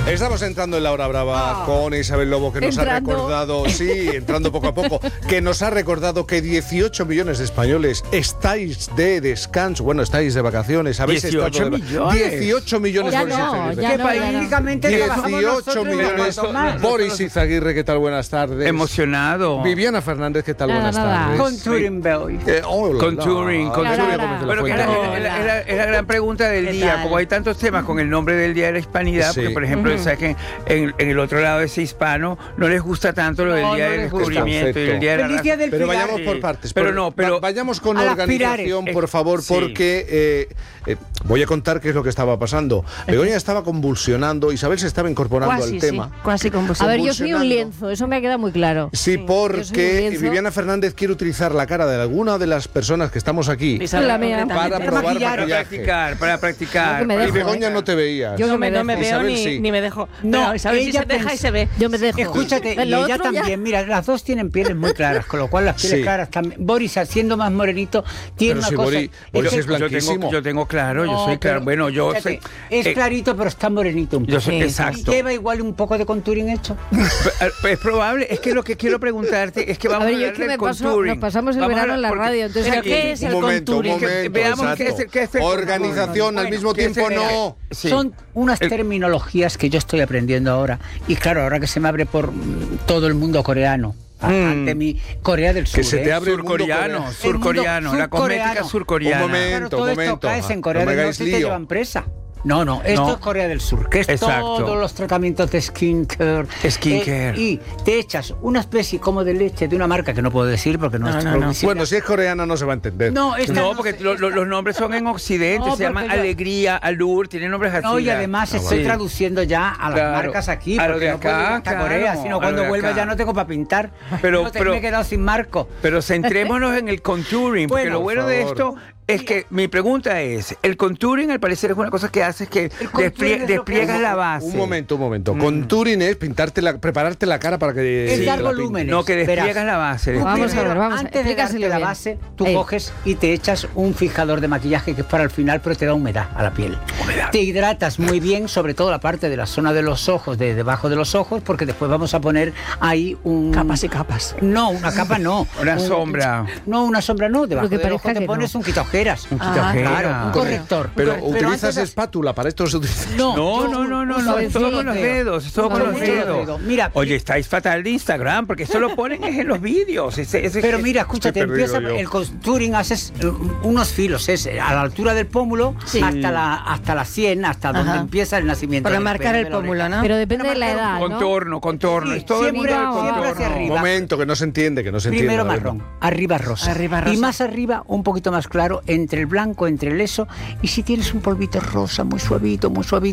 Estamos entrando en la hora brava con Isabel Lobo, que nos ha recordado, sí, entrando poco a poco, que nos ha recordado que 18 millones de españoles estáis de descanso, bueno, estáis de vacaciones, habéis 18 estado millones. 18 millones. Ya Boris no, Izaguirre. ya ¿Qué no, país? ya no. Únicamente 18 millones. Boris Izaguirre, ¿qué tal? Buenas tardes. Emocionado. Viviana Fernández, ¿qué tal? Nada, Buenas nada. tardes. Con Turing Boy. Con Turing, con Turing. Bueno, que es la gran pregunta del ¿Qué día. tal? Como hay tantos temas con el nombre del Día de la Hispanidad, Sí. porque por ejemplo, sabes que en el otro lado de ese hispano no les gusta tanto lo del No, Día no del les gusta. Descubrimiento y el Día de la Feliz Día del Pero Pilar. vayamos por partes. Pero vayamos con a las organización, pilares. por favor, Sí. porque voy a contar qué es lo que estaba pasando. Begoña estaba convulsionando, Isabel se estaba incorporando al tema. Casi A convulsión. ver, yo soy un convulsionando. lienzo, eso me ha quedado muy claro. Sí, Yo soy un porque lienzo. Viviana Fernández quiere utilizar la cara de alguna de las personas que estamos aquí Isabel, La mía. concretamente. para probar maquillar. maquillaje. para practicar. No, que me Y dejo, Begoña no te veías. Yo No me veo Isabel ni me dejo. No, Pero Isabel sí ella se deja y se ve. Yo me dejo. Escúchate, y Lo ella otro ya- también, mira, las dos tienen pieles muy claras, con lo cual las pieles Sí. claras también. Boris, siendo más morenito, tiene Pero una si cosa. Boris que- es blanquísimo. Yo tengo claro, yo No, soy claro. pero, Bueno, yo fíjate, soy. es clarito, pero está morenito un poco. Yo soy Sí, exacto. Lleva igual un poco de contouring hecho. Es probable, es que lo que quiero preguntarte es que A vamos a ver, yo hablar es que del me paso, contouring. nos pasamos el Vamos a verano en la hablar- radio, entonces ¿Pero aquí- qué es el Un momento, contouring? Veamos exacto. qué es el Organización, contouring. al mismo ¿Qué es tiempo el- no. Sí. Son unas El- terminologías que yo estoy aprendiendo ahora. Y claro, ahora que se me abre por todo el mundo coreano. Ante mi Corea del Sur. Que se te abre el mundo Surcoreano, coreano. surcoreano, la cosmética surcoreano. surcoreana. Un momento. Claro, todo esto momento. caes en No Corea me del hagáis Norte y te lío. llevan presa. No, esto No. es Corea del Sur, que es Exacto. todos los tratamientos de skincare. Skincare. Y te echas una especie como de leche de una marca que no puedo decir porque no, No, es no, no. publicidad. Bueno, si es coreana no se va a entender. No, esta No, no porque sé. los nombres son en Occidente, No, se llaman porque yo- Alegría, Alur, tienen nombres así. No, y además estoy sí. traduciendo ya a las Claro. marcas aquí, A lo porque de no puedo ir acá, hasta claro, Corea, a sino lo cuando de vuelva acá. ya no tengo para pintar. Pero- No pero- me he quedado sin marco. Pero centrémonos en el contouring, porque Bueno, lo bueno por de favor. esto es que mi pregunta es, el contouring al parecer es una cosa que hace que contouring es lo que despliegas hace- la base. Un momento. Contouring es prepararte la cara para que Es te dar la pintes. volúmenes. No, que despliegas Verás. la base. Tú Vamos a primero, ver, vamos a- antes de explícaselo darte la bien. base, tú Ahí. coges y te echas un fijador de maquillaje que es para el final, pero te da humedad a la piel. Te hidratas muy bien, sobre todo la parte de la zona de los ojos, de debajo de los ojos, porque después vamos a poner ahí un... Capas y capas. No, una capa no. Una sombra. No, una sombra no. Debajo Lo que del ojo parezca te que pones no. un quitaojeras. Un quitaojeras. Claro, un corrector. Pero Pero utilizas antes de- espátula, para esto se utiliza. No, yo- es todo con los dedos, es todo con los dedos. Mira, Oye, estáis fatal de Instagram, porque eso lo ponen es en los vídeos. pero mira, escúchate, Estoy perdido empieza yo. el contouring, haces unos filos, es a la altura del pómulo Sí. hasta la sien, hasta donde Ajá. empieza el nacimiento. Para del marcar pelo el de la pómulo, oreja. ¿no? Pero depende de la edad, ¿no? Contorno, Sí, es todo el mundo siempre- del siempre hacia contorno. arriba. Un momento, que no se entiende, Primero A ver. marrón, arriba rosa. Arriba rosa. Y más arriba, un poquito más claro, entre el blanco, entre el eso. Y si tienes un polvito rosa, muy suavito,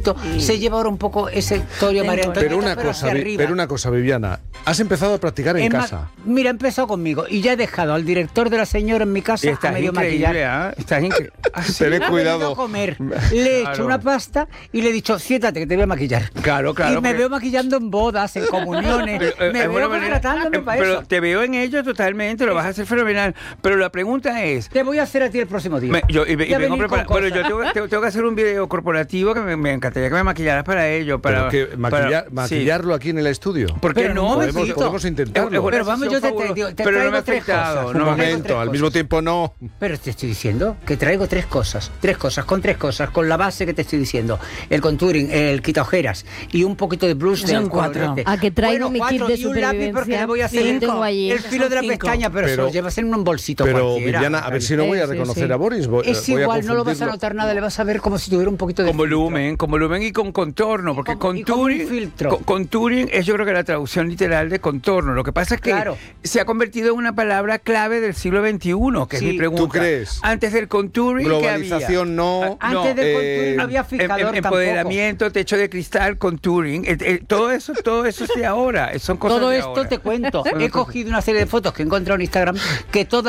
se lleva ahora un poco ese torio María Antonieta, Pero una hacia arriba. cosa, Viviana, has empezado a practicar en Es casa. Mira, empezó conmigo y ya he dejado al director de la señora en mi casa a Estás medio increíble, maquillar. ¿ah? Estás increíble. Tened Ha cuidado. venido a comer. Le he hecho Claro. una pasta y le he dicho, siéntate que te voy a maquillar. Claro, Y me porque- veo maquillando en bodas, en comuniones. me es veo buena manera. contratándome para Pero eso. te veo en ello totalmente, lo vas a hacer fenomenal. Pero la pregunta es, Te voy a hacer a ti el próximo día. Yo Voy a vengo venir preparado. con Bueno, yo cosas. tengo que hacer un video corporativo que me encantaría que me maquillaras para ello. Pero Para, que para- maquillarlo aquí en el estudio. Sí. ¿Por qué Pero no? un Podemos, momentito. podemos intentarlo. una Pero vamos, yo te- sesión te- fabulosa. te Pero no traigo me ha tres afectado. cosas. Un no me ha traigo momento, tres al mismo cosas. tiempo no. Pero te estoy diciendo que traigo tres cosas, con la base que te estoy diciendo, el contouring, el quitaojeras y un poquito de blush. Son del cuatro. colorete. A que traigo mi kit de y un lápiz porque le voy a hacer supervivencia. el, Sí, tengo allí. el filo de la Son cinco. pestaña, pero eso Pero- lo llevas en un bolsito Pero cualquiera. Viviana, a ver si no voy a Sí, sí, reconocer sí. a Boris. Es voy a igual, no lo vas a confundirlo. notar nada, le vas a ver como si tuviera un poquito de Con volumen y con contorno, porque Y como un contouring, filtro. contouring es yo creo que la traducción literal de contorno. Lo que pasa es que Claro. se ha convertido en una palabra clave del siglo XXI, que Sí. es mi pregunta. ¿Tú crees? Antes del contouring, ¿qué había? Globalización no. Antes del contouring no había fijador Empoderamiento, techo de cristal, contouring, todo eso es de ahora, son cosas Todo de esto ahora. te cuento. He cogido una serie de fotos que he encontrado en Instagram que todas